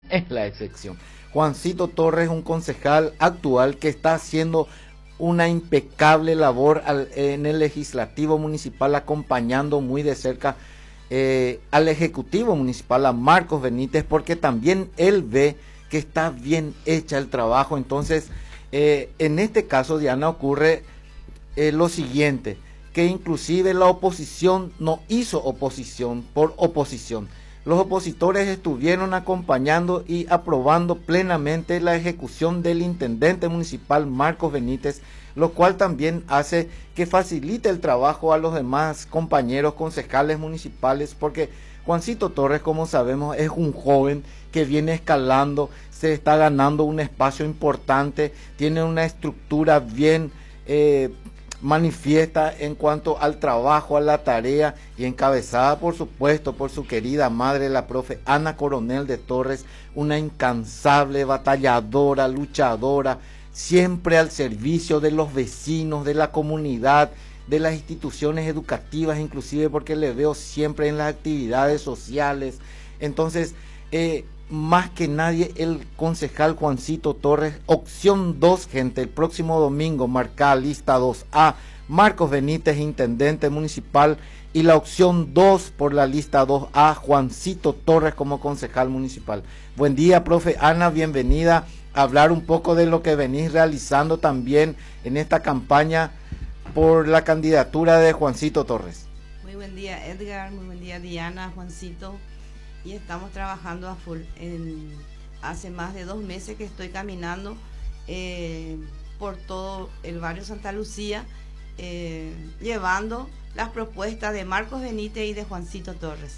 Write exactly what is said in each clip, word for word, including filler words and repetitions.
es la excepción. Juancito Torres, un concejal actual que está haciendo una impecable labor al, en el legislativo municipal, acompañando muy de cerca eh, al ejecutivo municipal, a Marcos Benítez, porque también él ve que está bien hecha el trabajo. Entonces, eh, en este caso, Diana, ocurre eh, lo siguiente, que inclusive la oposición no hizo oposición por oposición. Los opositores estuvieron acompañando y aprobando plenamente la ejecución del intendente municipal Marcos Benítez, lo cual también hace que facilite el trabajo a los demás compañeros concejales municipales, porque Juancito Torres, como sabemos, es un joven que viene escalando, se está ganando un espacio importante, tiene una estructura bien eh, manifiesta en cuanto al trabajo, a la tarea, y encabezada por supuesto por su querida madre, la profe Ana Coronel de Torres, una incansable batalladora, luchadora, siempre al servicio de los vecinos, de la comunidad, de las instituciones educativas, inclusive porque le veo siempre en las actividades sociales. Entonces, eh, más que nadie, el concejal Juancito Torres, opción dos, gente, el próximo domingo, marca lista dos A, Marcos Benítez, intendente municipal, y la opción dos por la lista dos A, Juancito Torres como concejal municipal. Buen día, profe Ana, bienvenida a hablar un poco de lo que venís realizando también en esta campaña por la candidatura de Juancito Torres. Muy buen día, Edgar, muy buen día, Diana, Juancito. Y estamos trabajando a full. En, hace más de dos meses que estoy caminando eh, por todo el barrio Santa Lucía, eh, llevando las propuestas de Marcos Benítez y de Juancito Torres.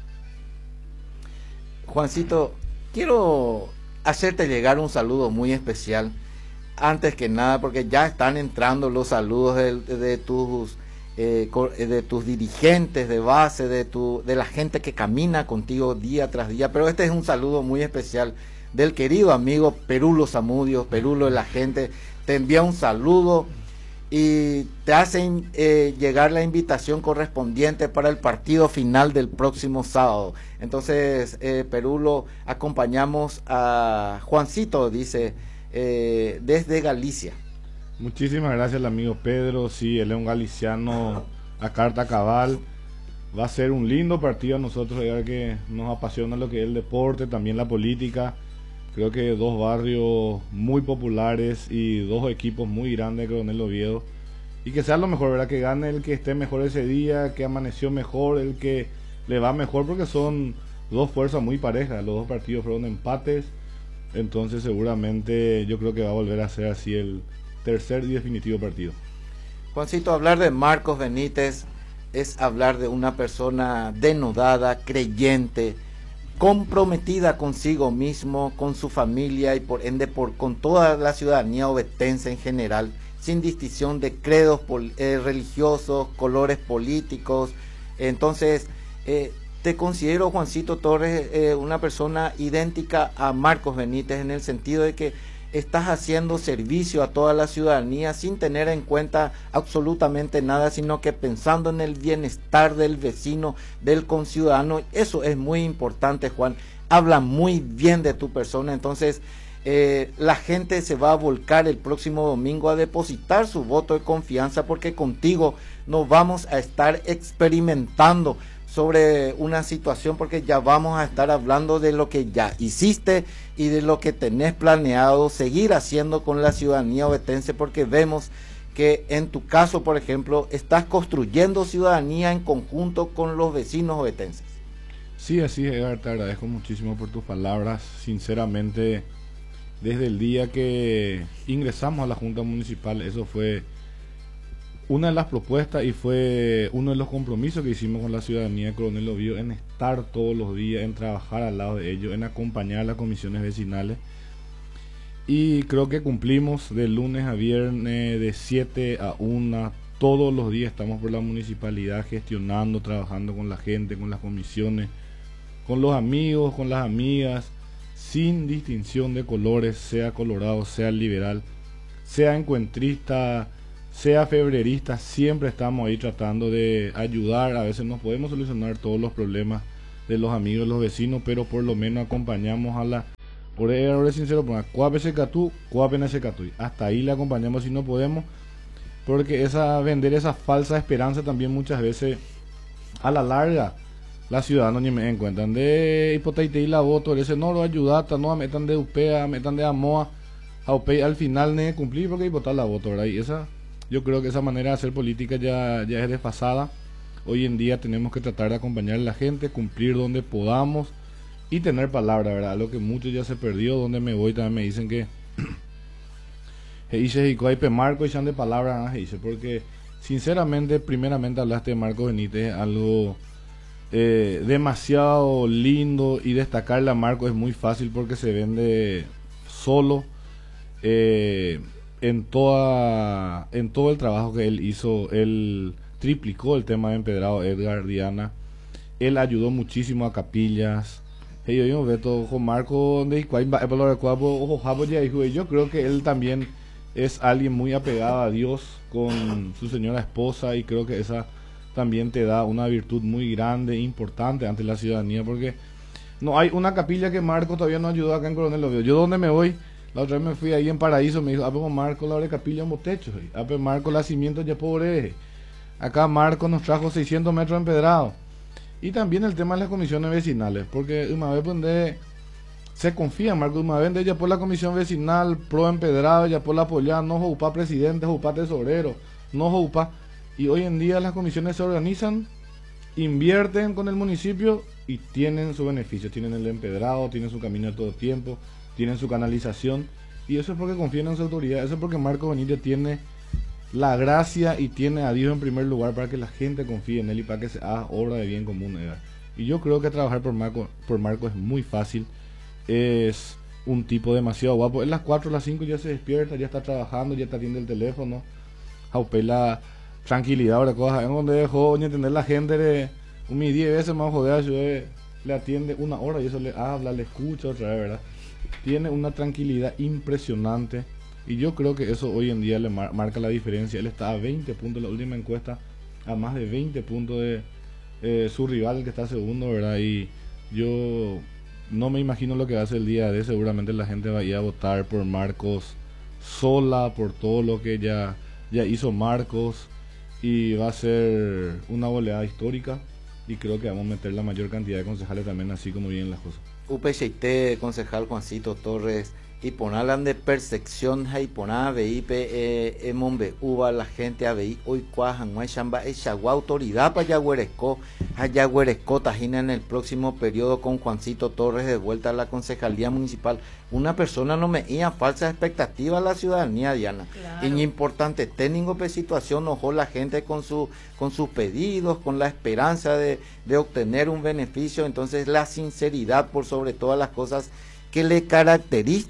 Juancito, quiero hacerte llegar un saludo muy especial, antes que nada, porque ya están entrando los saludos de, de tus... Eh, de tus dirigentes de base, de tu de la gente que camina contigo día tras día, pero este es un saludo muy especial del querido amigo Perulo Zamudio. Perulo, la gente te envía un saludo y te hace eh, llegar la invitación correspondiente para el partido final del próximo sábado. Entonces, eh, Perulo, acompañamos a Juancito, dice, eh, desde Galicia. Muchísimas gracias al amigo Pedro. Sí, él es un galiciano a carta cabal. Va a ser un lindo partido a nosotros, ya que nos apasiona lo que es el deporte, también la política. Creo que dos barrios muy populares y dos equipos muy grandes de Coronel Oviedo. Y que sea lo mejor, ¿verdad? Que gane el que esté mejor ese día, que amaneció mejor, el que le va mejor, porque son dos fuerzas muy parejas. Los dos partidos fueron empates. Entonces seguramente yo creo que va a volver a ser así el tercer y definitivo partido. Juancito, hablar de Marcos Benítez es hablar de una persona denodada, creyente, comprometida consigo mismo, con su familia y por ende por, con toda la ciudadanía ovetense en general, sin distinción de credos eh, religiosos, colores políticos. Entonces, eh, te considero, Juancito Torres, eh, una persona idéntica a Marcos Benítez, en el sentido de que estás haciendo servicio a toda la ciudadanía sin tener en cuenta absolutamente nada, sino que pensando en el bienestar del vecino, del conciudadano. Eso es muy importante, Juan. Habla muy bien de tu persona. Entonces, eh, la gente se va a volcar el próximo domingo a depositar su voto de confianza, porque contigo nos vamos a estar experimentando sobre una situación, porque ya vamos a estar hablando de lo que ya hiciste y de lo que tenés planeado seguir haciendo con la ciudadanía ovetense, porque vemos que en tu caso, por ejemplo, estás construyendo ciudadanía en conjunto con los vecinos ovetenses. Sí, así es, Edgar, te agradezco muchísimo por tus palabras. Sinceramente, desde el día que ingresamos a la Junta Municipal, eso fue una de las propuestas y fue uno de los compromisos que hicimos con la ciudadanía de Coronel Oviedo, en estar todos los días, en trabajar al lado de ellos, en acompañar a las comisiones vecinales. Y creo que cumplimos de lunes a viernes, de siete a una, todos los días estamos por la municipalidad gestionando, trabajando con la gente, con las comisiones, con los amigos, con las amigas, sin distinción de colores, sea colorado, sea liberal, sea encuentrista, sea febrerista. Siempre estamos ahí tratando de ayudar. A veces no podemos solucionar todos los problemas de los amigos, los vecinos, pero por lo menos acompañamos a la Por errores sincero, ponga cuape se catú, cuape no se catú. Hasta ahí le acompañamos si no podemos, porque esa vender esa falsa esperanza también muchas veces a la larga la ciudadanos ni me den cuenta de hipoteite y la voto, ese no lo ayudata, no metan de upea, metan de amoa, a upea al final ne cumplir porque votar la voto, ¿verdad? Y esa, yo creo que esa manera de hacer política ya, ya es desfasada. Hoy en día tenemos que tratar de acompañar a la gente, cumplir donde podamos y tener palabra, ¿verdad? Lo que mucho ya se perdió, donde me voy también me dicen que dice y Marco y sean de palabra, dice, porque sinceramente, primeramente hablaste de Marco Benítez, algo eh, demasiado lindo, y destacarle a Marco es muy fácil porque se vende solo eh, en toda en todo el trabajo que él hizo. Él triplicó el tema de empedrado, Edgar, Diana, él ayudó muchísimo a Capillas. Yo yo Beto con Marco de yo creo que él también es alguien muy apegado a Dios con su señora esposa, y creo que esa también te da una virtud muy grande, importante ante la ciudadanía, porque no hay una capilla que Marco todavía no ayudó acá en Coronel Oviedo. Yo donde me voy, la otra vez me fui ahí en Paraíso, me dijo, ah, pues Marco la de capilla en Botecho, ah, pues Marco la cimiento ya pobre, acá Marco nos trajo seiscientos metros empedrados. Y también el tema de las comisiones vecinales, porque una vez donde se confía en Marco, una vez ya por la comisión vecinal, pro empedrado, ya por la apoyar, no jupa presidente, jupa tesorero, no jupa. Y hoy en día las comisiones se organizan, invierten con el municipio y tienen su beneficio, tienen el empedrado, tienen su camino de todo tiempo, tienen su canalización, y eso es porque confían en su autoridad, eso es porque Marco Benítez tiene la gracia y tiene a Dios en primer lugar para que la gente confíe en él y para que se haga obra de bien común, ¿verdad? Y yo creo que trabajar por Marco, por Marco es muy fácil, es un tipo demasiado guapo. En las cuatro, las cinco ya se despierta, ya está trabajando, ya está atiende el teléfono, jaupe la tranquilidad, ahora cosas en donde dejó ni entender la gente de un diez veces más joder, yo le atiende una hora y eso le habla, le escucha otra vez, ¿verdad? Tiene una tranquilidad impresionante. Y yo creo que eso hoy en día le mar marca la diferencia. Él está a veinte puntos, la última encuesta, a más de veinte puntos de eh, su rival que está segundo, ¿verdad? Y yo no me imagino lo que va a ser el día de. Seguramente la gente va a ir a votar por Marcos sola, por todo lo que ya, ya hizo Marcos. Y va a ser una oleada histórica. Y creo que vamos a meter la mayor cantidad de concejales también, así como vienen las cosas. U P C T, concejal Juancito Torres, y ponalan de percepción y poná veí pe monbe uva la gente a veí hoy cuajan no chamba esa autoridad para yagueresco a yagueresco tajina en el próximo periodo con Juancito Torres de vuelta a la concejalía municipal. Una persona no me ia falsa expectativa a la ciudadanía, Diana. Claro. Y importante técnico de situación ojo la gente con su con sus pedidos, con la esperanza de, de obtener un beneficio. Entonces la sinceridad por sobre todas las cosas que le caracteriza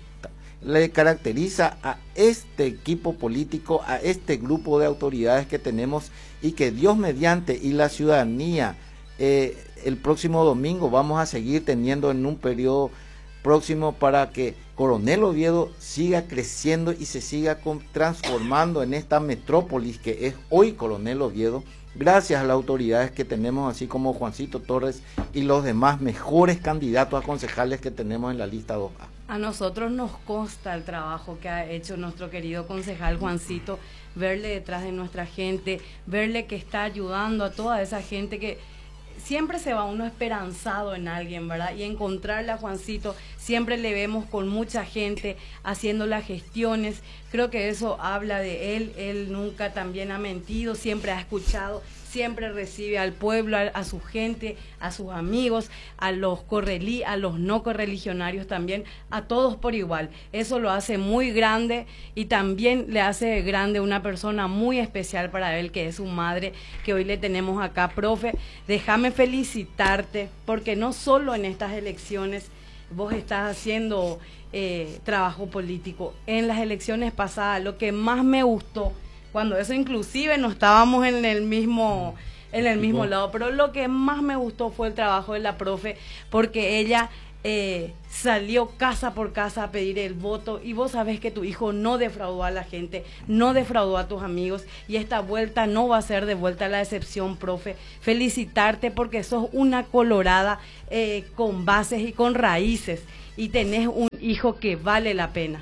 le caracteriza a este equipo político, a este grupo de autoridades que tenemos, y que Dios mediante y la ciudadanía eh, el próximo domingo vamos a seguir teniendo en un periodo próximo para que Coronel Oviedo siga creciendo y se siga con, transformando en esta metrópolis que es hoy Coronel Oviedo, gracias a las autoridades que tenemos, así como Juancito Torres y los demás mejores candidatos a concejales que tenemos en la lista dos A. A nosotros nos consta el trabajo que ha hecho nuestro querido concejal Juancito, verle detrás de nuestra gente, verle que está ayudando a toda esa gente que siempre se va uno esperanzado en alguien, ¿verdad? Y encontrarle a Juancito, siempre le vemos con mucha gente haciendo las gestiones. Creo que eso habla de él, él nunca también ha mentido, siempre ha escuchado, siempre recibe al pueblo, a, a su gente, a sus amigos, a los correlí, a los no correligionarios también, a todos por igual. Eso lo hace muy grande, y también le hace grande una persona muy especial para él, que es su madre, que hoy le tenemos acá. Profe, déjame felicitarte, porque no solo en estas elecciones vos estás haciendo eh, trabajo político. En las elecciones pasadas, lo que más me gustó, cuando eso inclusive no estábamos en el mismo en el mismo lado, pero lo que más me gustó fue el trabajo de la profe, porque ella eh, salió casa por casa a pedir el voto, y vos sabés que tu hijo no defraudó a la gente, no defraudó a tus amigos, y esta vuelta no va a ser de vuelta a la decepción, profe. Felicitarte porque sos una colorada eh, con bases y con raíces, y tenés un hijo que vale la pena.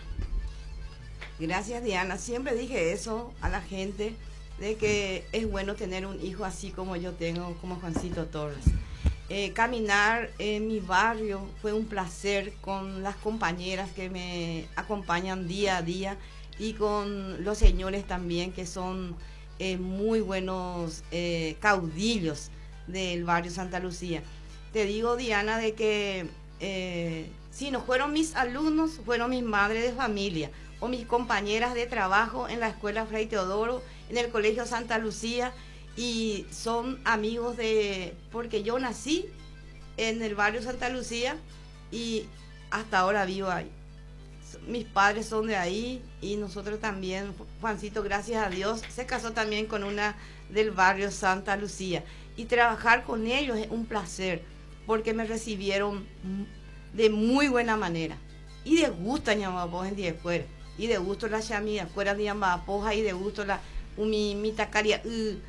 Gracias, Diana. Siempre dije eso a la gente, de que es bueno tener un hijo así como yo tengo, como Juancito Torres. Eh, caminar en mi barrio fue un placer, con las compañeras que me acompañan día a día y con los señores también, que son eh, muy buenos eh, caudillos del barrio Santa Lucía. Te digo, Diana, de que eh, si no fueron mis alumnos, fueron mis madres de familia o mis compañeras de trabajo en la escuela Fray Teodoro, en el colegio Santa Lucía, y son amigos de, porque yo nací en el barrio Santa Lucía y hasta ahora vivo ahí. Mis padres son de ahí y nosotros también. Juancito, gracias a Dios, se casó también con una del barrio Santa Lucía, y trabajar con ellos es un placer, porque me recibieron de muy buena manera y de gusto ñamapos en día fuera, y de gusto la chamía fuera de ñamapoja, y de gusto la mi mi tacaria uh,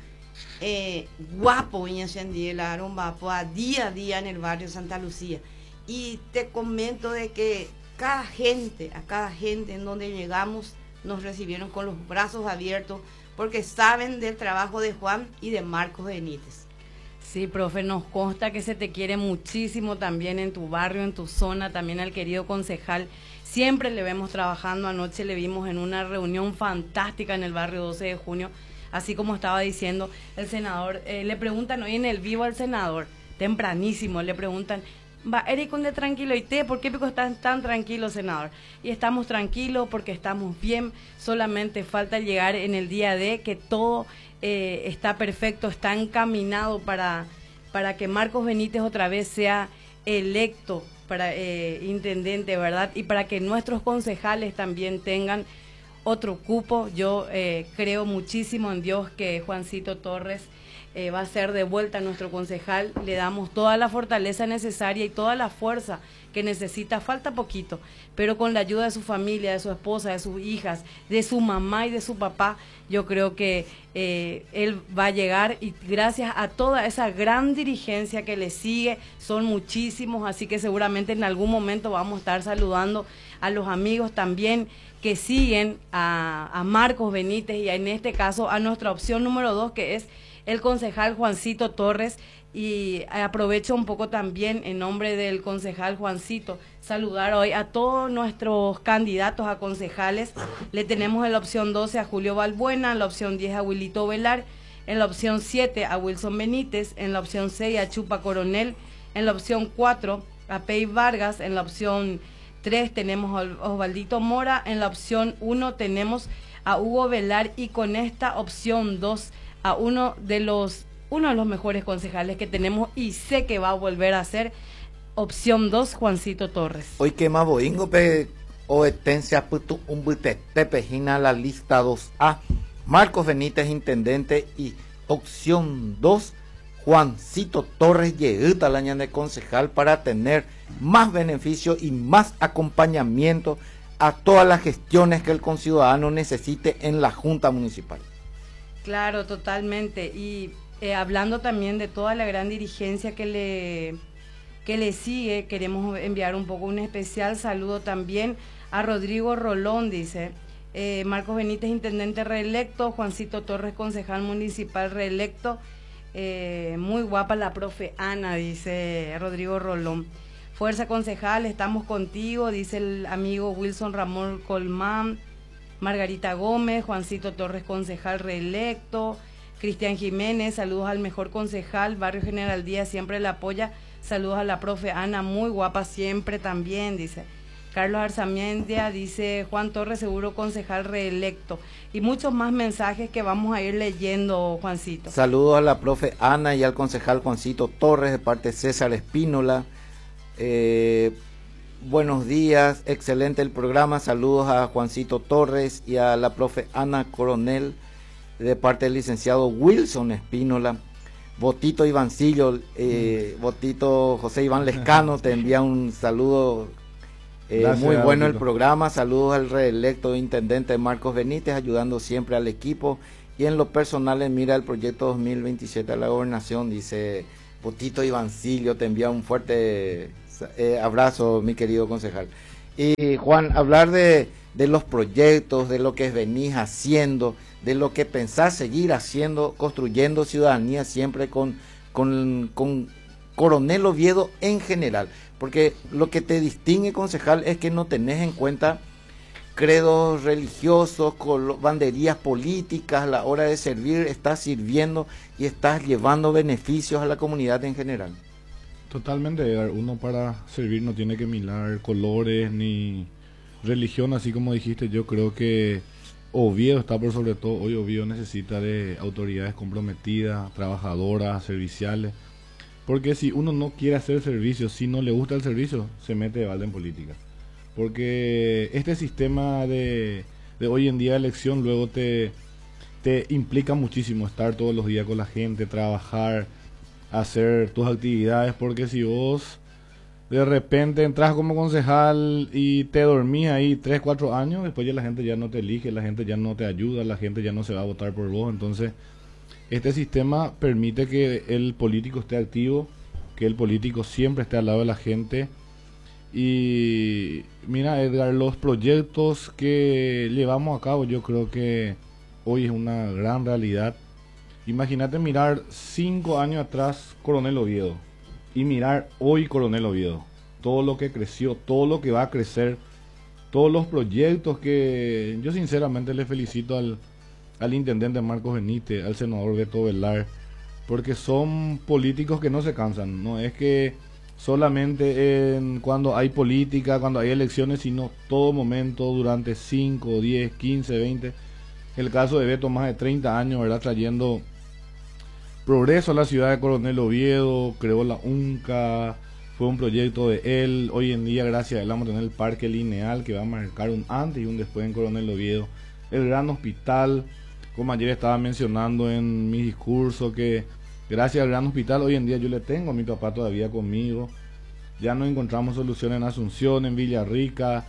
eh, guapo y encendiera a día a día en el barrio Santa Lucía. Y te comento de que cada gente, a cada gente en donde llegamos, nos recibieron con los brazos abiertos, porque saben del trabajo de Juan y de Marcos Benítez. Sí, profe, nos consta que se te quiere muchísimo también en tu barrio, en tu zona, también al querido concejal. Siempre le vemos trabajando. Anoche le vimos en una reunión fantástica en el barrio doce de junio, así como estaba diciendo el senador. Eh, le preguntan hoy en el vivo al senador, tempranísimo, le preguntan, va, Eric, ¿dónde tranquilo? ¿Y te? ¿Por qué pico estás tan tranquilo, senador? Y estamos tranquilos porque estamos bien, solamente falta llegar en el día de que todo eh, está perfecto, está encaminado para, para que Marcos Benítez otra vez sea electo para eh, intendente, ¿verdad? Y para que nuestros concejales también tengan otro cupo. Yo eh, creo muchísimo en Dios que Juancito Torres Eh, va a ser de vuelta nuestro concejal. Le damos toda la fortaleza necesaria y toda la fuerza que necesita. Falta poquito, pero con la ayuda de su familia, de su esposa, de sus hijas, de su mamá y de su papá, yo creo que eh, él va a llegar, y gracias a toda esa gran dirigencia que le sigue, son muchísimos, así que seguramente en algún momento vamos a estar saludando a los amigos también que siguen a, a Marcos Benítez, y en este caso a nuestra opción número dos, que es el concejal Juancito Torres. Y aprovecho un poco también en nombre del concejal Juancito saludar hoy a todos nuestros candidatos a concejales. Le tenemos en la opción doce a Julio Balbuena, en la opción diez a Wilito Velar, en la opción siete a Wilson Benítez, en la opción seis a Chupa Coronel, en la opción cuatro a Pei Vargas, en la opción tres tenemos a Osvaldito Mora, en la opción uno tenemos a Hugo Velar, y con esta opción dos a uno de los uno de los mejores concejales que tenemos, y sé que va a volver a ser, opción dos, Juancito Torres. Hoy que más boingo pe o etencia putu un butete pejina la lista dos A, Marcos Benítez intendente, y opción dos, Juancito Torres llegó al año de concejal para tener más beneficio y más acompañamiento a todas las gestiones que el conciudadano necesite en la Junta Municipal. Claro, totalmente. Y eh, hablando también de toda la gran dirigencia que le, que le sigue, queremos enviar un poco un especial saludo también a Rodrigo Rolón, dice, eh, Marcos Benítez, intendente reelecto, Juancito Torres, concejal municipal reelecto, eh, muy guapa la profe Ana, dice Rodrigo Rolón. Fuerza concejal, estamos contigo, dice el amigo Wilson Ramón Colmán. Margarita Gómez, Juancito Torres, concejal reelecto. Cristian Jiménez, saludos al mejor concejal. Barrio General Díaz siempre la apoya. Saludos a la profe Ana, muy guapa siempre también, dice. Carlos Arzamendia dice, Juan Torres seguro concejal reelecto. Y muchos más mensajes que vamos a ir leyendo, Juancito. Saludos a la profe Ana y al concejal Juancito Torres de parte de César Espínola. Eh... Buenos días, excelente el programa, saludos a Juancito Torres y a la profe Ana Coronel de parte del licenciado Wilson Espínola. Botito Ivancillo, eh, Botito José Iván Lescano te envía un saludo, eh, Gracias, muy bueno Botito. El programa, saludos al reelecto intendente Marcos Benítez, ayudando siempre al equipo, y en lo personal en mira el proyecto dos mil veintisiete de la gobernación, dice Botito Ivancillo, te envía un fuerte Eh, abrazo, mi querido concejal. Y Juan, hablar de, de los proyectos, de lo que venís haciendo, de lo que pensás seguir haciendo, construyendo ciudadanía siempre con, con, con Coronel Oviedo en general. Porque lo que te distingue, concejal, es que no tenés en cuenta credos religiosos, banderías políticas. A la hora de servir, estás sirviendo y estás llevando beneficios a la comunidad en general. Totalmente, Edgar. Uno para servir no tiene que mirar colores ni religión, así como dijiste. Yo creo que Oviedo está por sobre todo. Hoy Oviedo necesita de autoridades comprometidas, trabajadoras, serviciales. Porque si uno no quiere hacer servicio, si no le gusta el servicio, se mete de balde en política. Porque este sistema de, de hoy en día de elección luego te, te implica muchísimo estar todos los días con la gente, trabajar, hacer tus actividades. Porque si vos de repente entras como concejal y te dormís ahí tres, cuatro años, después ya la gente ya no te elige, la gente ya no te ayuda, la gente ya no se va a votar por vos. Entonces este sistema permite que el político esté activo, que el político siempre esté al lado de la gente. Y mira, Edgar, los proyectos que llevamos a cabo, yo creo que hoy es una gran realidad. Imagínate mirar cinco años atrás Coronel Oviedo y mirar hoy Coronel Oviedo, todo lo que creció, todo lo que va a crecer, todos los proyectos que yo sinceramente le felicito al, al intendente Marcos Benítez, al senador Beto Velar, porque son políticos que no se cansan. No es que solamente en, cuando hay política, cuando hay elecciones, sino todo momento, durante cinco, diez, quince, veinte. El caso de Beto, más de treinta años, ¿verdad?, trayendo progreso a la ciudad de Coronel Oviedo, creó la UNCA, fue un proyecto de él. Hoy en día, gracias a él, vamos a tener el parque lineal que va a marcar un antes y un después en Coronel Oviedo. El gran hospital, como ayer estaba mencionando en mi discurso, que gracias al gran hospital hoy en día yo le tengo a mi papá todavía conmigo. Ya no encontramos solución en Asunción, en Villarrica,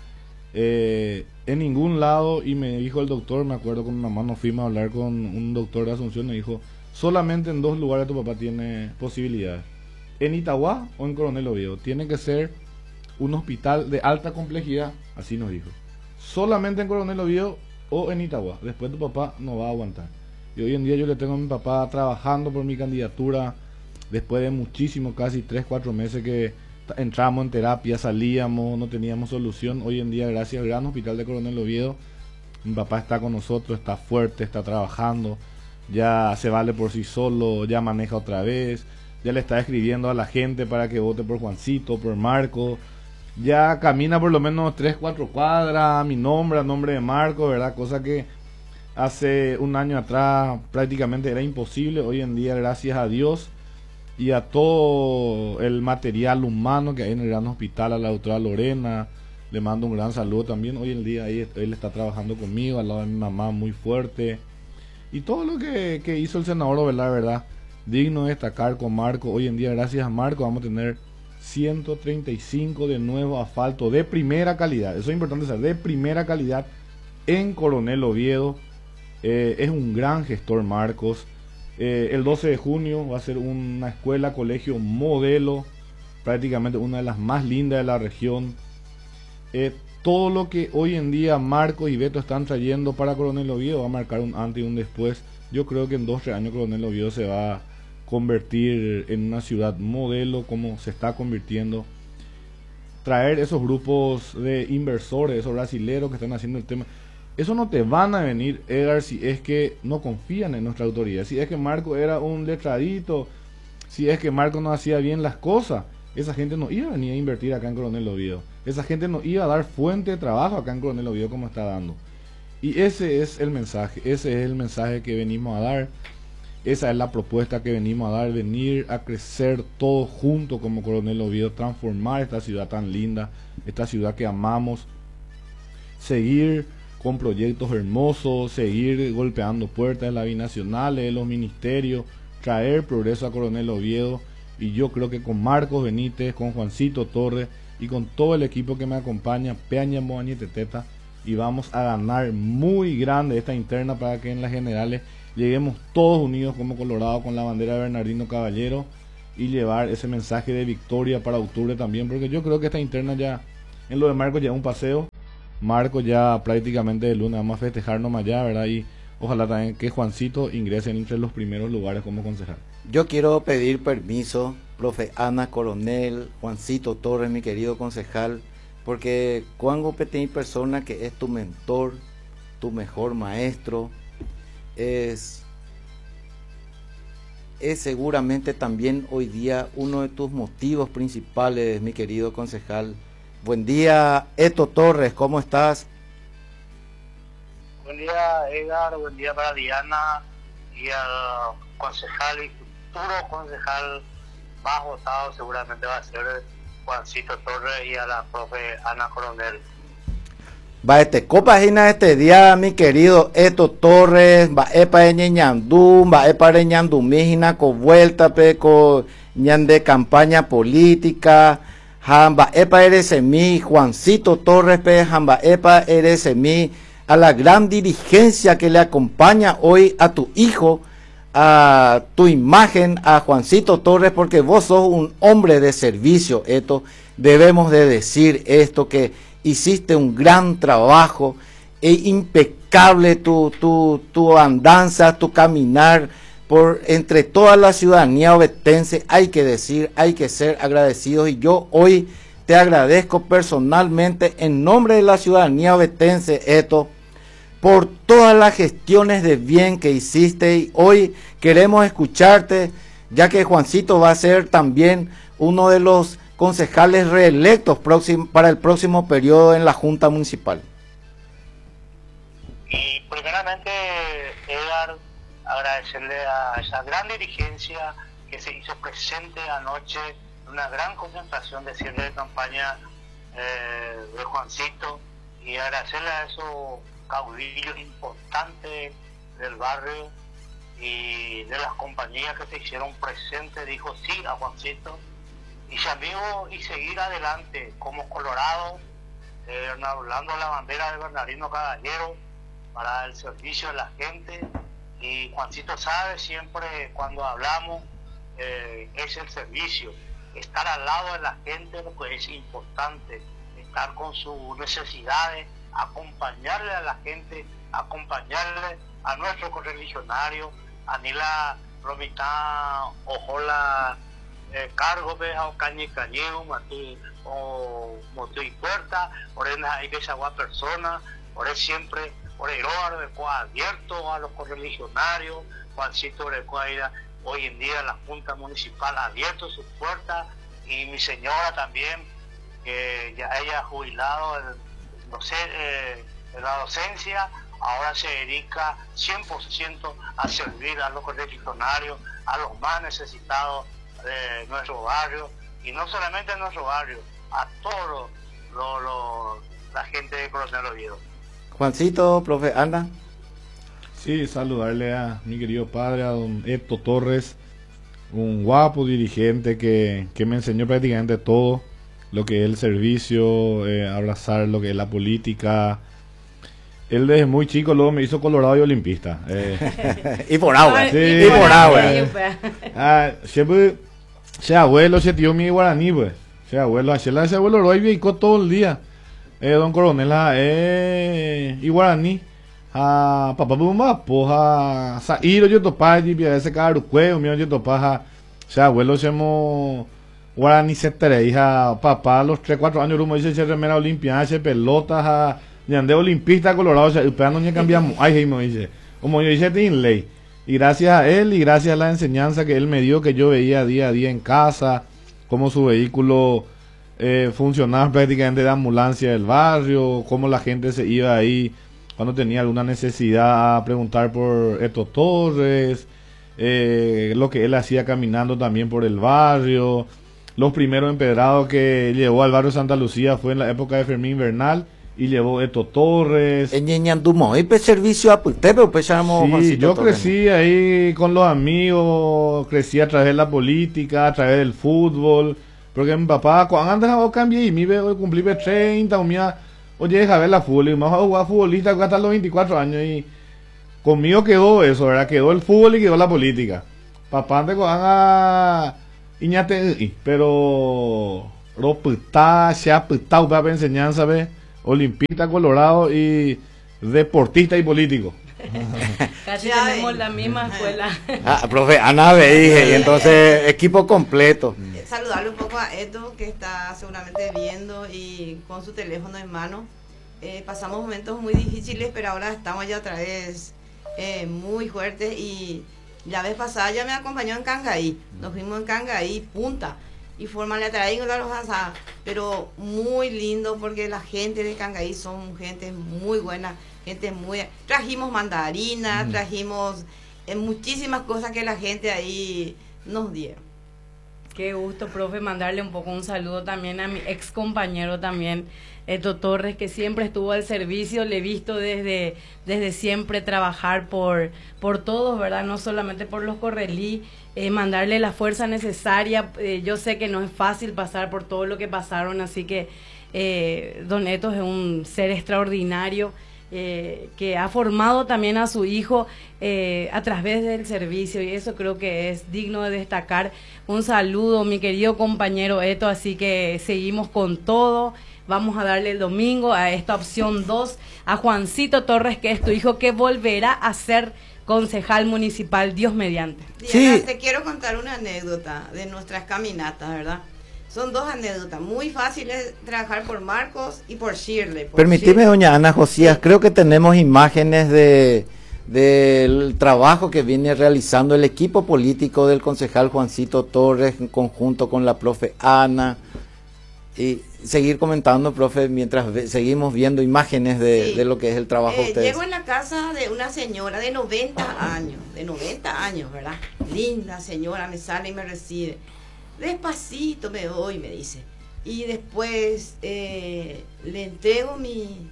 eh, en ningún lado. Y me dijo el doctor, me acuerdo con mi mamá, nos fuimos a hablar con un doctor de Asunción, me dijo: solamente en dos lugares tu papá tiene posibilidades, en Itagua o en Coronel Oviedo. Tiene que ser un hospital de alta complejidad, así nos dijo. Solamente en Coronel Oviedo o en Itagua, después tu papá no va a aguantar. Y hoy en día yo le tengo a mi papá trabajando por mi candidatura, después de muchísimo, casi tres, cuatro meses que entramos en terapia, salíamos, no teníamos solución. Hoy en día, gracias al gran hospital de Coronel Oviedo, mi papá está con nosotros, está fuerte, está trabajando, ya se vale por sí solo, ya maneja otra vez, ya le está escribiendo a la gente para que vote por Juancito, por Marco, ya camina por lo menos tres, cuatro cuadras a mi nombre, a nombre de Marco, ¿verdad? Cosa que hace un año atrás prácticamente era imposible. Hoy en día, gracias a Dios y a todo el material humano que hay en el gran hospital, a la doctora Lorena, le mando un gran saludo también. Hoy en día ahí, él está trabajando conmigo, al lado de mi mamá, muy fuerte. Y todo lo que, que hizo el senador Velar, ¿verdad?, digno de destacar con Marco. Hoy en día, gracias a Marco, vamos a tener ciento treinta y cinco de nuevo asfalto de primera calidad. Eso es importante saber, de primera calidad en Coronel Oviedo. Eh, es un gran gestor Marcos. Eh, el doce de junio va a ser una escuela, colegio modelo, prácticamente una de las más lindas de la región. Eh, todo lo que hoy en día Marcos y Beto están trayendo para Coronel Oviedo va a marcar un antes y un después. Yo creo que en dos o tres años Coronel Oviedo se va a convertir en una ciudad modelo, como se está convirtiendo. Traer esos grupos de inversores, esos brasileros que están haciendo el tema, eso no te van a venir, Edgar, si es que no confían en nuestra autoridad. Si es que Marco era un letradito, si es que Marco no hacía bien las cosas, esa gente no iba a venir a invertir acá en Coronel Oviedo. Esa gente no iba a dar fuente de trabajo acá en Coronel Oviedo como está dando. Y ese es el mensaje, ese es el mensaje que venimos a dar. Esa es la propuesta que venimos a dar, venir a crecer todos juntos como Coronel Oviedo, transformar esta ciudad tan linda, esta ciudad que amamos, seguir con proyectos hermosos, seguir golpeando puertas de las binacionales, de los ministerios, traer progreso a Coronel Oviedo. Y yo creo que con Marcos Benítez, con Juancito Torres y con todo el equipo que me acompaña, Peña, Moaña y Teteta, y vamos a ganar muy grande esta interna para que en las generales lleguemos todos unidos como Colorado con la bandera de Bernardino Caballero y llevar ese mensaje de victoria para octubre también, porque yo creo que esta interna ya En lo de Marco ya un paseo. Marco ya prácticamente de lunes vamos a festejar nomás ya, ¿verdad? Y ojalá también que Juancito ingrese entre los primeros lugares como concejal. Yo quiero pedir permiso, profe Ana Coronel, Juancito Torres, mi querido concejal, porque cuando hay persona que es tu mentor, tu mejor maestro, es, es seguramente también hoy día uno de tus motivos principales, mi querido concejal. Buen día, Eto Torres, ¿cómo estás? Buen día, Edgar, buen día para Diana y al concejal y futuro concejal más votado seguramente va a ser Juancito Torres y a la profe Ana Coronel. Va este copa gina este día, mi querido Eto Torres, va epa de ñandú, va epa de ñandú mijina con vuelta pe con ñan de campaña política, jamba epa eres mi Juancito Torres pe, jamba epa eres mi a la gran dirigencia que le acompaña hoy a tu hijo, a tu imagen, a Juancito Torres, porque vos sos un hombre de servicio, Eto, debemos de decir esto, que hiciste un gran trabajo, e impecable tu, tu, tu andanza, tu caminar, por entre toda la ciudadanía ovetense, hay que decir, hay que ser agradecidos, y yo hoy te agradezco personalmente en nombre de la ciudadanía ovetense, Eto, por todas las gestiones de bien que hiciste, y hoy queremos escucharte, ya que Juancito va a ser también uno de los concejales reelectos próximo, para el próximo periodo en la Junta Municipal. Y primeramente, Edgar, agradecerle a esa gran dirigencia que se hizo presente anoche en una gran concentración de cierre de campaña eh, de Juancito, y agradecerle a esos caudillos importantes del barrio y de las compañías que se hicieron presentes, dijo sí a Juancito, y se amigo y seguir adelante como Colorado, eh, hablando de la bandera de Bernardino Caballero para el servicio de la gente. Y Juancito sabe, siempre cuando hablamos eh, es el servicio, estar al lado de la gente, lo que es importante, estar con sus necesidades, acompañarle a la gente, acompañarle a nuestros correligionarios, a Nila Romitán, Ojola, eh, Cargo, o Cañi Cañeo, o Motu y Puerta, por ahí hay esa persona, por ahí siempre, por ahí abierto a los correligionarios, Juancito Brecuaira, hoy en día la Junta Municipal ha abierto sus puertas, y mi señora también, que ya ella jubilado en, no sé, eh, en la docencia, ahora se dedica cien por ciento a servir a los correligionarios, a los más necesitados de nuestro barrio, y no solamente en nuestro barrio, a todos los, los, la gente de Coronel Oviedo. Juancito, profe Ana. Sí, saludarle a mi querido padre, a don Eto Torres, un guapo dirigente que, que me enseñó prácticamente todo lo que es el servicio, eh, abrazar lo que es la política. Él desde muy chico luego me hizo colorado y olimpista. Eh. Y por agua. Sí, y por agua. Ah, siempre, ese abuelo, ese tío mi guaraní, pues. Ese abuelo, ese abuelo lo vivió todo el día. Eh, don Coronel, eh, y guaraní. A papá bumba, poja, saíro yo topaji, pia ese caro cueo, mío yo topaja. Ese abuelo semo guaraní se hija papá los tres cuatro años rumo dice remera olimpia, ese pelotas a ñande olimpista colorado, o sea, el no ni cambiamos, ay, me dice, como yo dice tin ley. Y gracias a él y gracias a la enseñanza que él me dio, que yo veía día a día en casa, cómo su vehículo eh, funcionaba prácticamente de ambulancia del barrio, cómo la gente se iba ahí cuando tenía alguna necesidad a preguntar por Eto Torres, eh, lo que él hacía caminando también por el barrio. Los primeros empedrados que llevó al barrio Santa Lucía fue en la época de Fermín Bernal, y llevó Eto Torres. En Ñeñandumo, y pues servicio a usted, pero pues llamamos Sí, Juancito yo Torres. crecí ahí con los amigos, crecí a través de la política, a través del fútbol, porque mi papá, cuando antes yo cambié y mi veo cumplí treinta, o mía, oye, deja ver la fútbol, y me voy a jugar futbolista hasta los veinticuatro años, y conmigo quedó eso, ¿verdad? Quedó el fútbol y quedó la política. Papá antes cuando a Iñate, pero Roputá, Chaputá, para enseñanza, ve, olimpista colorado y deportista y político. Casi tenemos la misma escuela. Ah, profe, Ana me dije, y entonces equipo completo. Saludarle un poco a Eto, que está seguramente viendo y con su teléfono en mano. Eh, pasamos momentos muy difíciles, pero ahora estamos ya otra vez eh, muy fuertes. Y la vez pasada ya me acompañó en Cangaí. Nos fuimos en Cangaí, punta. Y forma le traído la roja, pero muy lindo porque la gente de Cangaí son gente muy buena, gente muy... Trajimos mandarina, mm. trajimos eh, muchísimas cosas que la gente ahí nos dieron. Qué gusto, profe, mandarle un poco un saludo también a mi ex compañero también, Eto Torres, que siempre estuvo al servicio. Le he visto desde, desde siempre trabajar por, por todos, ¿verdad? No solamente por los Correlí, eh, mandarle la fuerza necesaria. Eh, yo sé que no es fácil pasar por todo lo que pasaron, así que eh, don Eto es un ser extraordinario. Eh, que ha formado también a su hijo eh, a través del servicio, y eso creo que es digno de destacar. Un saludo, mi querido compañero Eto, así que seguimos con todo. Vamos a darle el domingo a esta opción dos a Juancito Torres, que es tu hijo, que volverá a ser concejal municipal, Dios mediante. Diana, Sí. te quiero contar una anécdota de nuestras caminatas, ¿verdad? Son dos anécdotas muy fáciles, trabajar por Marcos y por Shirley. Por Permitime, Shirley. doña Ana Josías, Sí. creo que tenemos imágenes de del trabajo que viene realizando el equipo político del concejal Juancito Torres en conjunto con la profe Ana. Y seguir comentando, profe, mientras ve- seguimos viendo imágenes de, Sí. de lo que es el trabajo de Eh, ustedes. llego en la casa de una señora de noventa años, de noventa años, ¿verdad? Linda señora, me sale y me recibe. Despacito me voy, me dice. Y después eh, le entrego mi...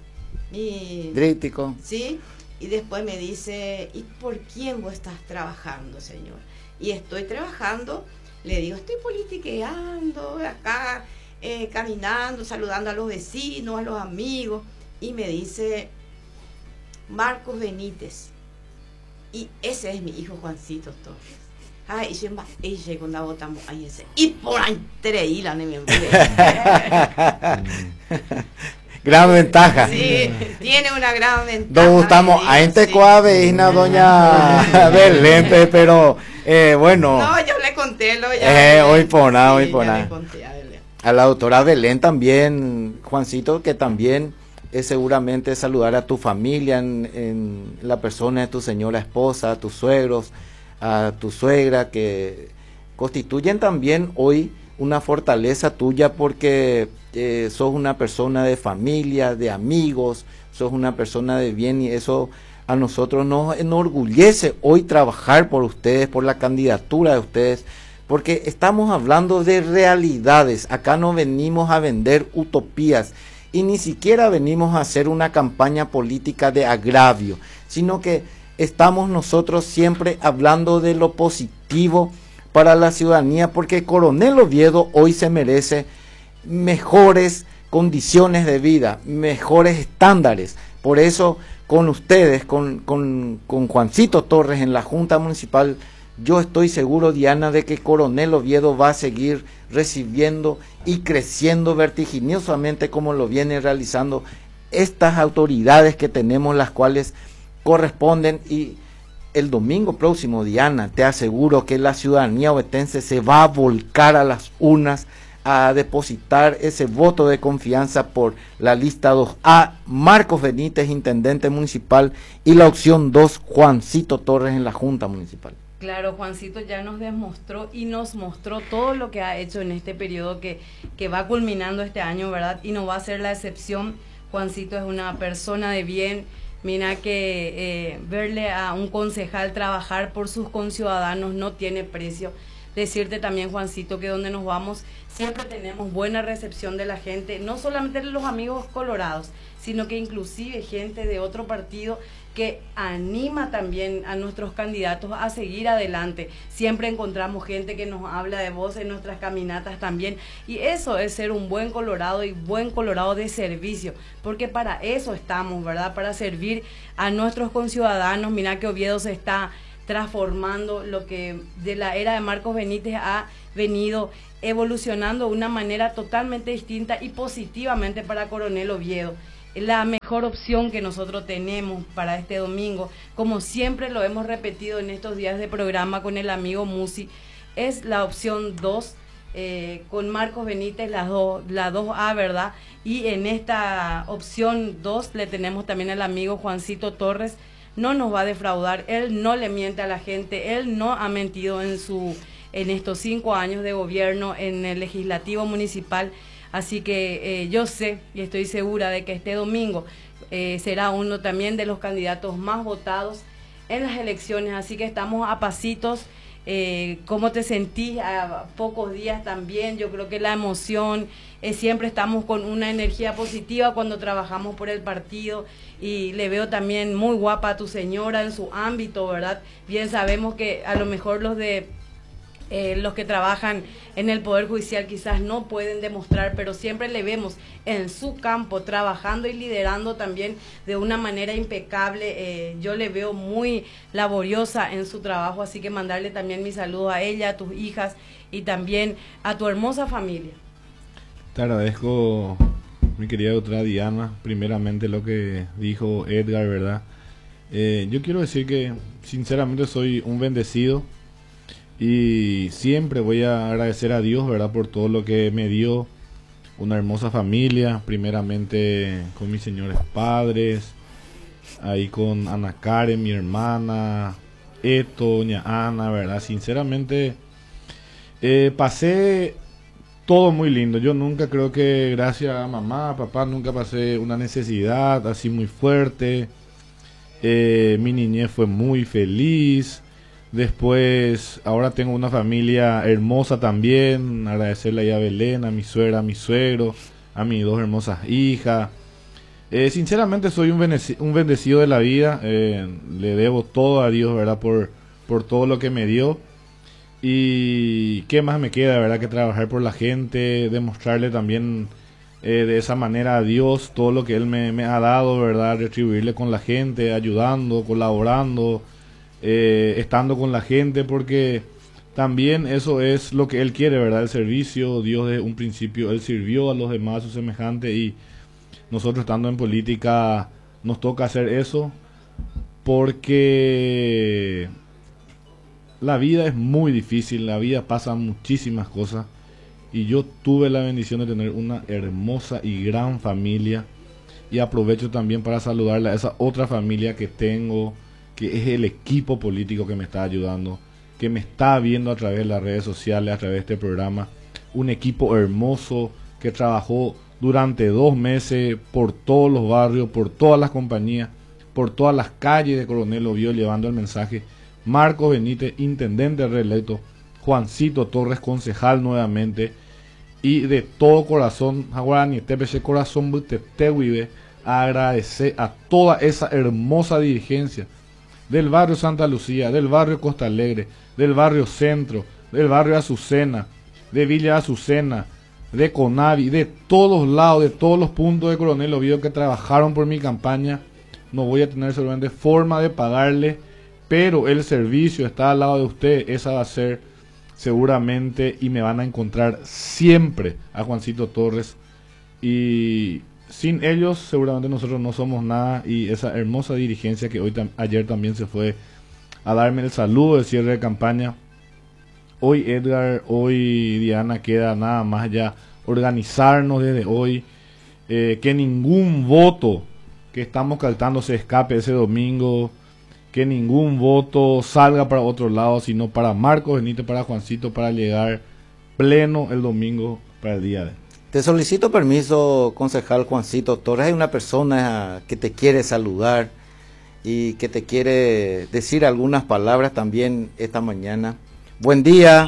mi Dríptico. ¿Sí? Y después me dice, ¿y por quién vos estás trabajando, señor? Y estoy trabajando, le digo, estoy politiqueando acá, eh, caminando, saludando a los vecinos, a los amigos. Y me dice, Marcos Benítez. Y ese es mi hijo Juancito Torres. Ay, y más ella con la bota ahí ese. Y por entre y la neme. Gran ventaja. Sí, tiene una gran ventaja. Nos gustamos a este sí. coaveína, doña Belén, pe- pero eh, bueno, No, yo le conté lo ya. Eh, hoy por nada, hoy Sí, por ya nada. le conté a Belén. a la doctora Belén también, Juancito, que también es seguramente saludar a tu familia en, en la persona de tu señora esposa, a tus suegros, a tu suegra, que constituyen también hoy una fortaleza tuya porque eh, sos una persona de familia, de amigos, sos una persona de bien, y eso a nosotros nos enorgullece hoy trabajar por ustedes, por la candidatura de ustedes, porque estamos hablando de realidades. Acá no venimos a vender utopías y ni siquiera venimos a hacer una campaña política de agravio, sino que estamos nosotros siempre hablando de lo positivo para la ciudadanía, porque Coronel Oviedo hoy se merece mejores condiciones de vida, mejores estándares. Por eso, con ustedes, con, con, con Juancito Torres en la Junta Municipal, yo estoy seguro, Diana, de que Coronel Oviedo va a seguir recibiendo y creciendo vertiginosamente como lo viene realizando estas autoridades que tenemos, las cuales corresponden. Y el domingo próximo, Diana, te aseguro que la ciudadanía ovetense se va a volcar a las urnas a depositar ese voto de confianza por la lista dos A, Marcos Benítez, intendente municipal, y la opción dos, Juancito Torres en la Junta Municipal. Claro, Juancito ya nos demostró y nos mostró todo lo que ha hecho en este periodo que, que va culminando este año, ¿verdad? Y no va a ser la excepción. Juancito es una persona de bien. Mira que eh, verle a un concejal trabajar por sus conciudadanos no tiene precio. Decirte también, Juancito, que donde nos vamos siempre tenemos buena recepción de la gente, no solamente de los amigos colorados, sino que inclusive gente de otro partido que anima también a nuestros candidatos a seguir adelante. Siempre encontramos gente que nos habla de vos en nuestras caminatas también, y eso es ser un buen colorado y buen colorado de servicio, porque para eso estamos, ¿verdad? Para servir a nuestros conciudadanos. Mira que Oviedo se está transformando lo que de la era de Marcos Benítez ha venido evolucionando de una manera totalmente distinta y positivamente para Coronel Oviedo. La mejor opción que nosotros tenemos para este domingo, como siempre lo hemos repetido en estos días de programa con el amigo Musi, es la opción dos, eh, con Marcos Benítez, la dos, la dos A, ¿verdad? Y en esta opción dos le tenemos también al amigo Juancito Torres. No nos va a defraudar, él no le miente a la gente, él no ha mentido en su en estos cinco años de gobierno en el legislativo municipal, así que eh, yo sé y estoy segura de que este domingo eh, será uno también de los candidatos más votados en las elecciones, así que estamos a pasitos. Eh, ¿Cómo te sentís a pocos días también? Yo creo que la emoción, eh, siempre estamos con una energía positiva cuando trabajamos por el partido, y le veo también muy guapa a tu señora en su ámbito, ¿verdad? Bien sabemos que a lo mejor los de eh, los que trabajan en el Poder Judicial quizás no pueden demostrar, pero siempre le vemos en su campo trabajando y liderando también de una manera impecable. Eh, yo le veo muy laboriosa en su trabajo, así que mandarle también mi saludo a ella, a tus hijas y también a tu hermosa familia. Te agradezco, mi querida doctora Diana, primeramente lo que dijo Edgar, ¿verdad? Eh, yo quiero decir que sinceramente soy un bendecido y siempre voy a agradecer a Dios, ¿verdad? Por todo lo que me dio, una hermosa familia, primeramente con mis señores padres, ahí con Ana Karen, mi hermana, Eto, doña Ana, ¿verdad? Sinceramente eh, pasé todo muy lindo. Yo nunca, creo que gracias a mamá, papá, nunca pasé una necesidad así muy fuerte. Eh, mi niñez fue muy feliz. Después, ahora tengo una familia hermosa también. Agradecerle ahí a Belén, a mi suegra, a mi suegro, a mis dos hermosas hijas. Eh, sinceramente soy un bendecido, un bendecido de la vida. Eh, le debo todo a Dios, ¿verdad? Por, por todo lo que me dio. Y qué más me queda, ¿verdad? Que trabajar por la gente, demostrarle también eh, de esa manera a Dios todo lo que Él me, me ha dado, ¿verdad? Retribuirle con la gente, ayudando, colaborando, eh, estando con la gente, porque también eso es lo que Él quiere, ¿verdad? El servicio. Dios desde un principio, Él sirvió a los demás, a sus semejantes, y nosotros estando en política nos toca hacer eso, porque la vida es muy difícil, la vida pasa muchísimas cosas, y yo tuve la bendición de tener una hermosa y gran familia, y aprovecho también para saludarle a esa otra familia que tengo, que es el equipo político que me está ayudando, que me está viendo a través de las redes sociales, a través de este programa, un equipo hermoso que trabajó durante dos meses por todos los barrios, por todas las compañías, por todas las calles de Coronel Oviedo, llevando el mensaje. Marcos Benítez, intendente reelecto, Juancito Torres, concejal nuevamente, y de todo corazón, Jaguarani, T P C Corazón, Butetehuibe, agradecer a toda esa hermosa dirigencia del barrio Santa Lucía, del barrio Costa Alegre, del barrio Centro, del barrio Azucena, de Villa Azucena, de Conavi, de todos lados, de todos los puntos de Coronel Oviedo que trabajaron por mi campaña. No voy a tener solamente forma de pagarle, pero el servicio está al lado de usted. Esa va a ser seguramente, y me van a encontrar siempre a Juancito Torres, y sin ellos seguramente nosotros no somos nada. Y esa hermosa dirigencia que hoy ayer también se fue a darme el saludo de cierre de campaña. Hoy Edgar, hoy Diana, queda nada más ya organizarnos desde hoy, eh, que ningún voto que estamos caltando se escape ese domingo, que ningún voto salga para otro lado, sino para Marcos Benítez, para Juancito, para llegar pleno el domingo para el día de. Te solicito permiso, concejal Juancito Torres. Hay una persona que te quiere saludar y que te quiere decir algunas palabras también esta mañana. Buen día.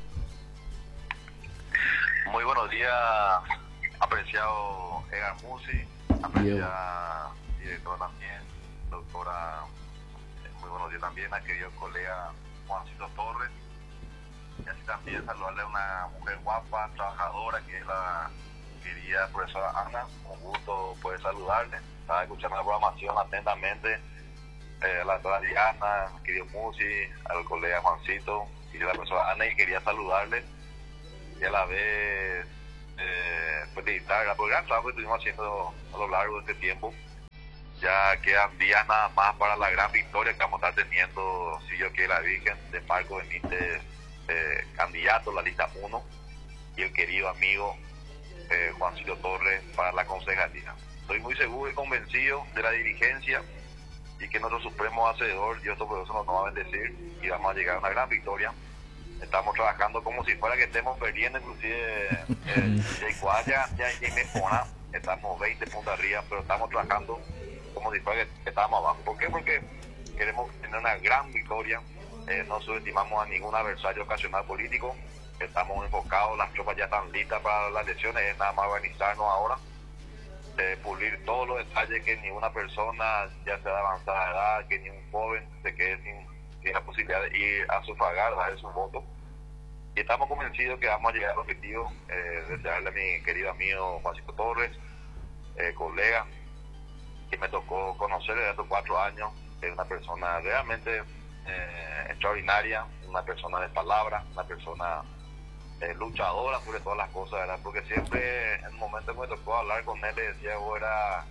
Muy buenos días, apreciado Edgar Musi, apreciada directora también, doctora. Muy buenos días también a querido colega Juancito Torres. Y así también saludarle a una mujer guapa, trabajadora, que es la querida profesora Ana. Un gusto poder saludarle. Estaba escuchando la programación atentamente eh, a la doctora Diana, al querido Musi, al colega Juancito y a la profesora Ana, y quería saludarles y a la vez eh, felicitar por el gran trabajo que estuvimos haciendo a lo largo de este tiempo. Ya quedan días nada más para la gran victoria que vamos a estar teniendo, si yo quiero, la Virgen de Marco Benítez, eh, candidato a la lista uno, y el querido amigo eh, Juancito Torres para la concejalía. Estoy muy seguro y convencido de la dirigencia y que nuestro supremo hacedor, Dios Todopoderoso, nos va a bendecir y vamos a llegar a una gran victoria. Estamos trabajando como si fuera que estemos perdiendo, inclusive eh, ya, ya, ya me pona, estamos veinte puntos arriba, pero estamos trabajando como si fuera que estábamos abajo. ¿Por qué? Porque queremos tener una gran victoria, eh, no subestimamos a ningún adversario ocasional político, estamos enfocados, las tropas ya están listas para las elecciones, es nada más organizarnos ahora, eh, pulir todos los detalles, que ninguna persona, ya sea de avanzada edad, que ningún joven se quede sin, sin la posibilidad de ir a sufragar, dar su voto. Y estamos convencidos que vamos a llegar al objetivo, eh, desearle a mi querido amigo Juancito Torres, eh, colega, que me tocó conocer desde estos cuatro años, es una persona realmente eh, extraordinaria, una persona de palabra, una persona eh, luchadora sobre todas las cosas, ¿verdad? Porque siempre en un momento que me tocó hablar con él, le decía yo era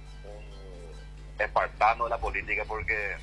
un espartano de la política, porque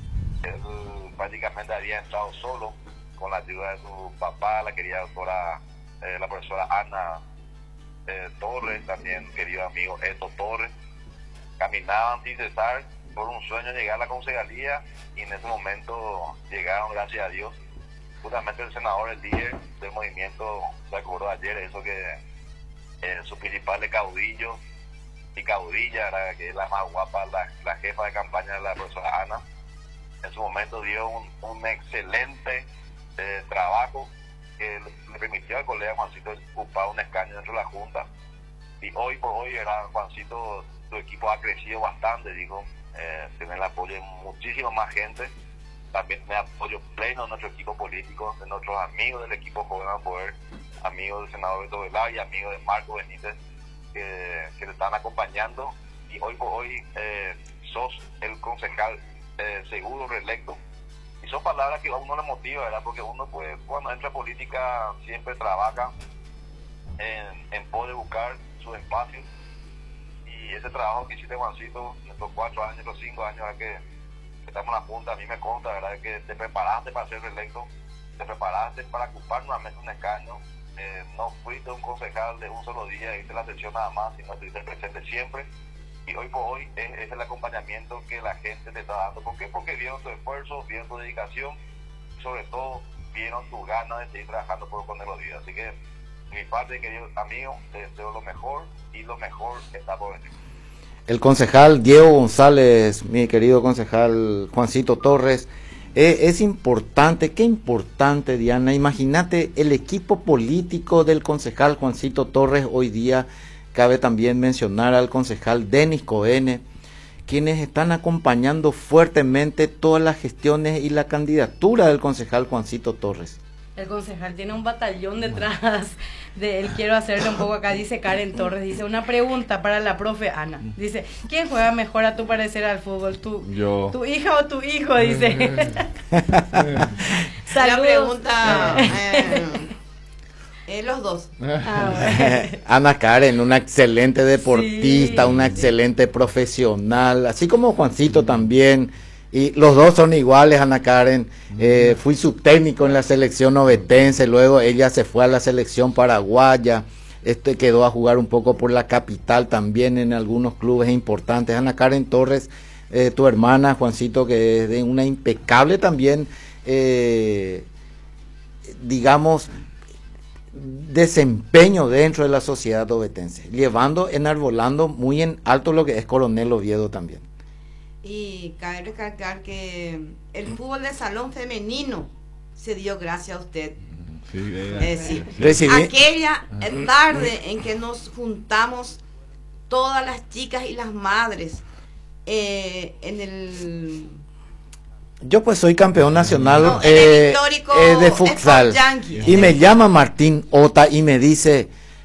él prácticamente había entrado solo, con la ayuda de su papá, la querida doctora, eh, la profesora Ana eh, Torres, también querido amigo Eto Torres, caminaban sin cesar por un sueño llegar a la concejalía, y en ese momento llegaron, gracias a Dios. Justamente el senador, el líder del movimiento, se acordó ayer eso, que eh, su principal caudillo y caudilla, era, que es la más guapa, la, la jefa de campaña de la profesora Ana, en su momento dio un, un excelente eh, trabajo que le, le permitió al colega Juancito ocupar un escaño dentro de la Junta. Y hoy por hoy, era Juancito, su equipo ha crecido bastante, digo, eh, tiene el apoyo de muchísima más gente, también tiene apoyo pleno de nuestro equipo político, de nuestros amigos del equipo Joven al Poder, amigos del senador Beto Velar y amigos de Marco Benítez, que, que te están acompañando, y hoy por hoy eh, sos el concejal eh, seguro, reelecto, y son palabras que a uno le motiva, ¿verdad? Porque uno, pues, cuando entra a política siempre trabaja en, en poder buscar su espacio. Y ese trabajo que hiciste, Juancito, en estos cuatro años, estos cinco años que, que estamos en la Junta, a mí me consta, ¿verdad?, que te preparaste para ser reelecto, te preparaste para ocupar nuevamente un escaño, eh, no fuiste un concejal de un solo día, hice la sesión nada más, sino estuviste presente siempre, y hoy por hoy es, es el acompañamiento que la gente te está dando. ¿Por qué? Porque vieron tu esfuerzo, vieron tu dedicación, y sobre todo vieron tu ganas de seguir trabajando por con los días. Así que, de mi parte, querido amigo, te deseo lo mejor, y lo mejor está por venir. El concejal Diego González, mi querido concejal Juancito Torres, eh, es importante, qué importante, Diana, imagínate el equipo político del concejal Juancito Torres hoy día. Cabe también mencionar al concejal Denis Coene, quienes están acompañando fuertemente todas las gestiones y la candidatura del concejal Juancito Torres. El concejal tiene un batallón detrás de él. Quiero hacerle un poco acá, dice Karen Torres, dice, una pregunta para la profe Ana. Dice, ¿quién juega mejor a tu parecer al fútbol? ¿Tu, Yo. ¿Tu hija o tu hijo? Dice. La pregunta, eh, eh, los dos. Ah, bueno. Ana Karen, una excelente deportista, Sí. una excelente profesional, así como Juancito también. Y los dos son iguales, Ana Karen. Eh, fui subtécnico en la selección ovetense, luego ella se fue a la selección paraguaya, este quedó a jugar un poco por la capital también en algunos clubes importantes. Ana Karen Torres, eh, tu hermana, Juancito, que es de una impecable también, eh, digamos, desempeño dentro de la sociedad ovetense, llevando, enarbolando muy en alto lo que es Coronel Oviedo también. Y cabe recalcar que el fútbol de salón femenino se dio gracias a usted. Sí, eh, Es decir, Recibí- aquella tarde en que nos juntamos todas las chicas y las madres eh, en el, Yo pues soy campeón nacional no, en el eh, histórico eh, de futsal Sport Yankee. y me llama Martín Ota y me dice,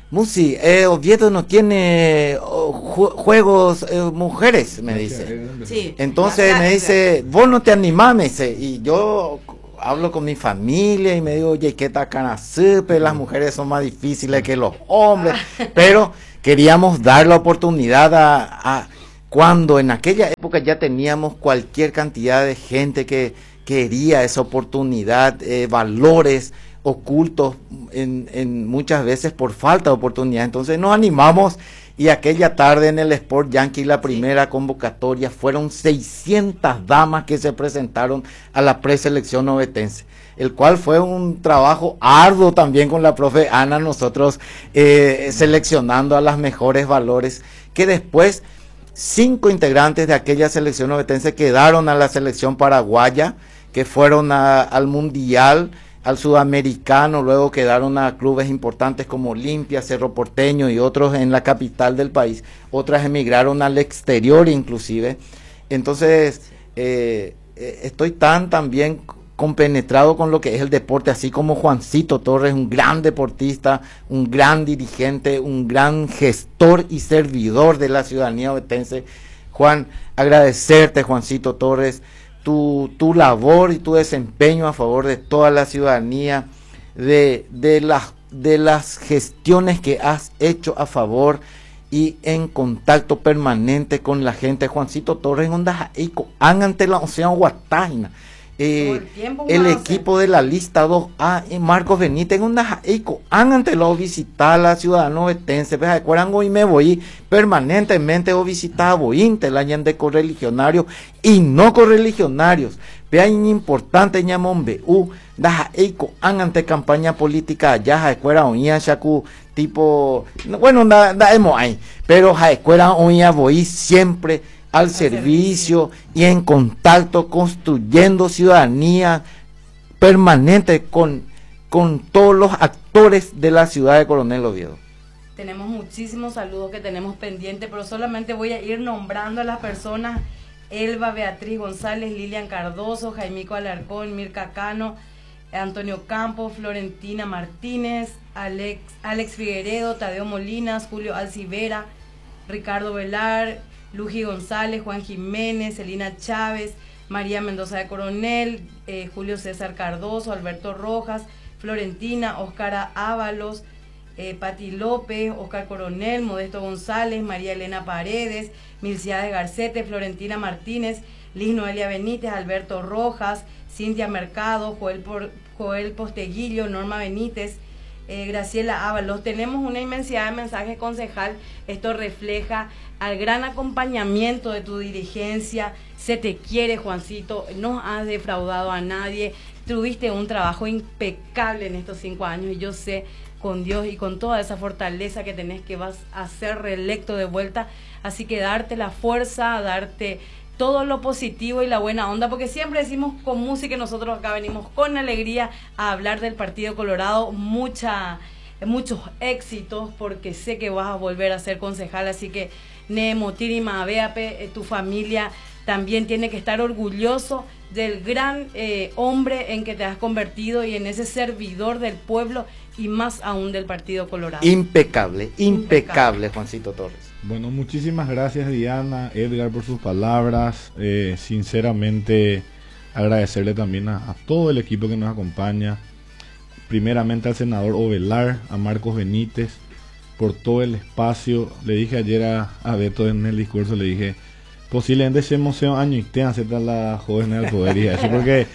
Musi, eh, Oviedo no tiene oh, ju juegos eh, mujeres, me dice. Sí, Entonces ya, me ya, dice, vos no te animás, me dice. Y yo hablo con mi familia y me digo, oye, qué tacana súper, las mujeres son más difíciles que los hombres. Pero queríamos dar la oportunidad a, a cuando en aquella época ya teníamos cualquier cantidad de gente que quería esa oportunidad, eh, valores ocultos en, en muchas veces por falta de oportunidad. Entonces nos animamos y aquella tarde en el Sport Yankee, la primera convocatoria, fueron seiscientas damas que se presentaron a la preselección ovetense, el cual fue un trabajo arduo también con la profe Ana, nosotros eh, seleccionando a las mejores valores, que después cinco integrantes de aquella selección ovetense quedaron a la selección paraguaya, que fueron a, al mundial, al sudamericano, luego quedaron a clubes importantes como Olimpia, Cerro Porteño y otros en la capital del país. Otras emigraron al exterior inclusive. Entonces, eh, estoy tan también compenetrado con lo que es el deporte, así como Juancito Torres, un gran deportista, un gran dirigente, un gran gestor y servidor de la ciudadanía ovetense. Juan, agradecerte, Juancito Torres, Tu, tu labor y tu desempeño a favor de toda la ciudadanía, de, de, las, de las gestiones que has hecho a favor y en contacto permanente con la gente. Juancito Torres, onda Jaico, ante la Océano Guatágina, eh, el, el equipo de la lista dos A, y Marcos Benítez, onda Jaico, ante lo visitar la ciudadano ovetense, pues acuerdan y me voy permanentemente o visitar a Bointe, la ñan de correligionarios y no correligionarios, vean importante ñamombe, u, da Jaico, ante campaña política allá, jaecuera oía shaku, tipo, bueno, da, da hemos ahí, pero jaecuera oía voy siempre al servicio y en contacto, construyendo ciudadanía permanente con, con todos los actores de la ciudad de Coronel Oviedo. Tenemos muchísimos saludos que tenemos pendientes, pero solamente voy a ir nombrando a las personas: Elba Beatriz González, Lilian Cardoso, Jaimico Alarcón, Mirka Cano, Antonio Campos, Florentina Martínez, Alex, Alex Figueredo, Tadeo Molinas, Julio Alcivera, Ricardo Velar, Luji González, Juan Jiménez, Elina Chávez, María Mendoza de Coronel, eh, Julio César Cardoso, Alberto Rojas, Florentina, Óscar Ábalos, eh, Pati López, Óscar Coronel, Modesto González, María Elena Paredes, Milciades Garcete, Florentina Martínez, Liz Noelia Benítez, Alberto Rojas, Cintia Mercado, Joel, Por, Joel Posteguillo, Norma Benítez, eh, Graciela Ábalos. Tenemos una inmensidad de mensajes, concejal. Esto refleja al gran acompañamiento de tu dirigencia. Se te quiere, Juancito, no has defraudado a nadie, tuviste un trabajo impecable en estos cinco años y yo sé, con Dios y con toda esa fortaleza que tenés, que vas a ser reelecto de vuelta. Así que darte la fuerza, darte todo lo positivo y la buena onda, porque siempre decimos con música, nosotros acá venimos con alegría a hablar del Partido Colorado. Mucha, muchos éxitos, porque sé que vas a volver a ser concejal, así que Nemo, Tirima, Beape, tu familia también tiene que estar orgulloso del gran eh, hombre en que te has convertido y en ese servidor del pueblo y más aún del Partido Colorado. Impecable, impecable, impecable. Juancito Torres. Bueno, muchísimas gracias, Diana, Edgar, por sus palabras. Eh, sinceramente agradecerle también a, a todo el equipo que nos acompaña, primeramente al senador Ovelar, a Marcos Benítez, por todo el espacio. Le dije ayer a, a Beto en el discurso, le dije, posiblemente se emoción año y te acepta la joven del poder y eso, porque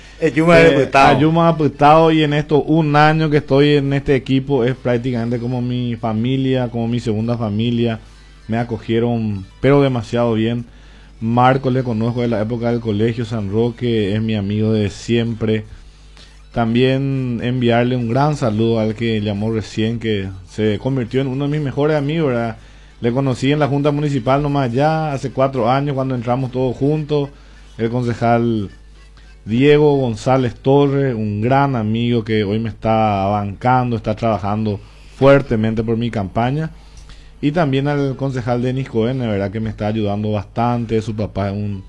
ayuma apretado, y en esto un año que estoy en este equipo es prácticamente como mi familia, como mi segunda familia. Me acogieron pero demasiado bien. Marco le conozco de la época del colegio San Roque, es mi amigo de siempre. También enviarle un gran saludo al que llamó recién, que se convirtió en uno de mis mejores amigos, ¿verdad? Le conocí en la Junta Municipal nomás allá, hace cuatro años, cuando entramos todos juntos. El concejal Diego González Torres, un gran amigo que hoy me está bancando, está trabajando fuertemente por mi campaña. Y también al concejal Denis Cohen, de verdad que me está ayudando bastante. Su papá es un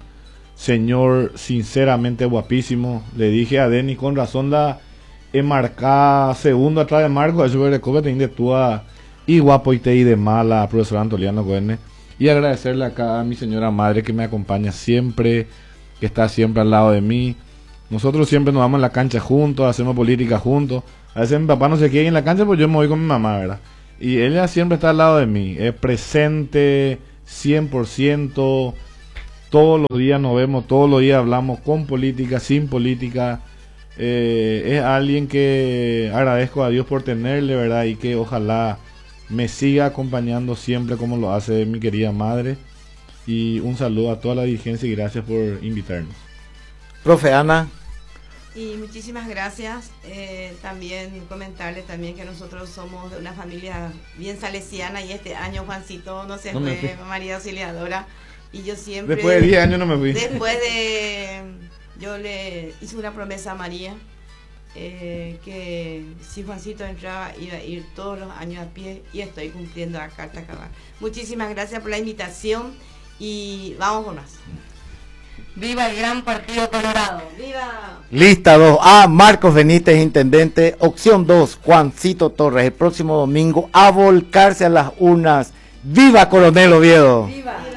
señor sinceramente guapísimo. Le dije a Denis, con razón la enmarcada segundo atrás de Marco, eso que le coge de tú a y guapo y te y de mala, profesor Antoliano Goene. Y agradecerle acá a mi señora madre que me acompaña siempre, que está siempre al lado de mí. Nosotros siempre nos vamos en la cancha juntos, hacemos política juntos. A veces mi papá no se quiere ir en la cancha, pues yo me voy con mi mamá, ¿verdad? Y ella siempre está al lado de mí, es presente cien por ciento. Todos los días nos vemos, todos los días hablamos con política, sin política. Eh, es alguien que agradezco a Dios por tenerle, ¿verdad? Y que ojalá me siga acompañando siempre como lo hace mi querida madre. Y un saludo a toda la dirigencia y gracias por invitarnos. Profe Ana. Y muchísimas gracias. Eh, también comentarle también que nosotros somos de una familia bien salesiana y este año Juancito no se No me fue, fui. María Auxiliadora. Y yo siempre... Después de diez años no me fui. Después de... Yo le hice una promesa a María, eh, que si Juancito entraba iba a ir todos los años a pie, y estoy cumpliendo la carta cabal. Muchísimas gracias por la invitación y vamos con más. ¡Viva el gran partido colorado! ¡Viva! Lista dos A, Marcos Benítez, intendente. Opción dos, Juancito Torres. El próximo domingo a volcarse a las urnas. ¡Viva Coronel Oviedo! ¡Viva!